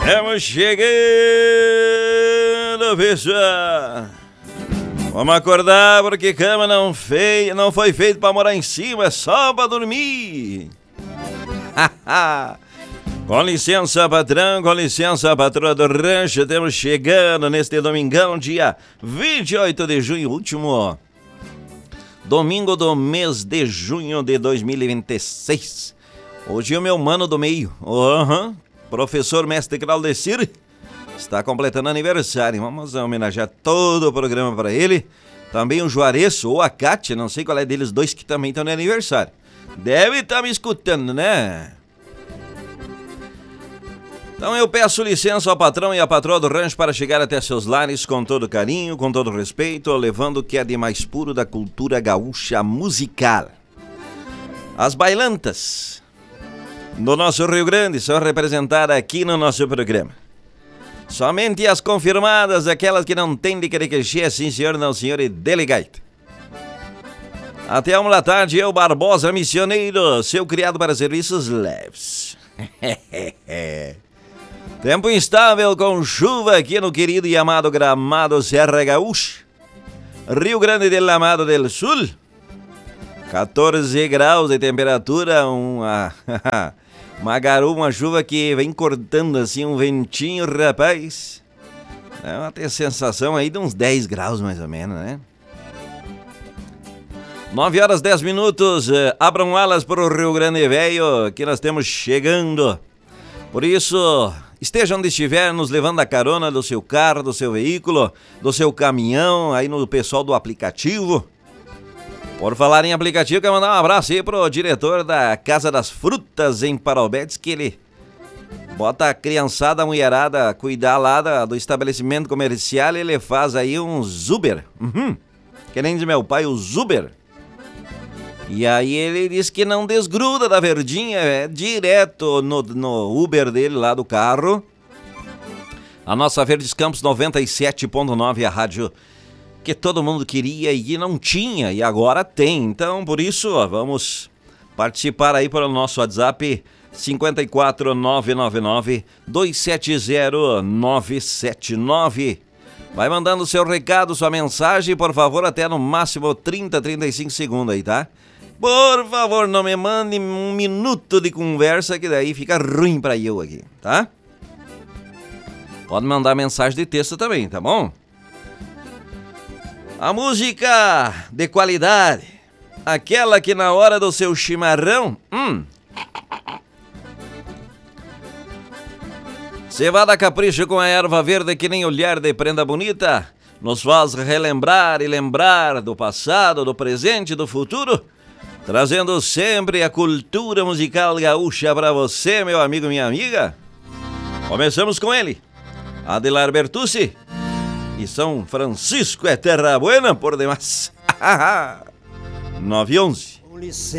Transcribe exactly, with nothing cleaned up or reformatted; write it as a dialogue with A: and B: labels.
A: Estamos chegando, pessoal. Vamos acordar porque cama não, fei... não foi feito pra morar em cima, é só pra dormir. Com licença, patrão, com licença, patroa do rancho. Estamos chegando neste domingão, dia vinte e oito de junho, último domingo do mês de junho de dois mil e vinte e seis. Hoje é o meu mano do meio, uhum. Professor Mestre Claudecir está completando aniversário. Vamos homenagear todo o programa para ele. Também o Juarez ou a Kátia, não sei qual é deles dois que também estão no aniversário. Deve estar me escutando, né? Então eu peço licença ao patrão e à patroa do rancho para chegar até seus lares com todo carinho, com todo respeito, levando o que é de mais puro da cultura gaúcha musical. As bailantas do nosso Rio Grande são representadas aqui no nosso programa. Somente as confirmadas, aquelas que não tem de querer que cheia, sim senhor, não senhor, e delegate. Até uma da tarde, eu, Barbosa Missioneiro, seu criado para serviços leves. Tempo instável com chuva aqui no querido e amado Gramado Serra Gaúcha, Rio Grande del Amado del Sul. catorze graus de temperatura, uma, uma garoa, uma chuva que vem cortando assim um ventinho, rapaz. É uma ter sensação aí de uns dez graus mais ou menos, né? nove horas dez minutos, abram alas para o Rio Grande Velho, que nós estamos chegando. Por isso, esteja onde estiver, nos levando a carona do seu carro, do seu veículo, do seu caminhão, aí no pessoal do aplicativo. Por falar em aplicativo, quero mandar um abraço aí pro diretor da Casa das Frutas em Paraubetes, que ele bota a criançada, a mulherada a cuidar lá do estabelecimento comercial, e ele faz aí um Uber. Uhum. Que nem de meu pai, o Uber. E aí ele diz que não desgruda da verdinha, é direto no, no Uber dele lá do carro. A nossa Verdes Campos noventa e sete ponto nove, a rádio que todo mundo queria e não tinha, e agora tem. Então, por isso, ó, vamos participar aí pelo nosso WhatsApp cinco quatro nove nove nove dois sete zero nove sete nove. Vai mandando seu recado, sua mensagem, por favor, até no máximo trinta, trinta e cinco segundos aí, tá? Por favor, não me mande um minuto de conversa, que daí fica ruim pra eu aqui, tá? Pode mandar mensagem de texto também, tá bom? A música de qualidade, aquela que na hora do seu chimarrão, hum, cevada capricho com a erva verde que nem olhar de prenda bonita, nos faz relembrar e lembrar do passado, do presente e do futuro, trazendo sempre a cultura musical gaúcha pra você, meu amigo e minha amiga. Começamos com ele, Adelar Bertucci. E São Francisco é terra buena por demais. nove e onze.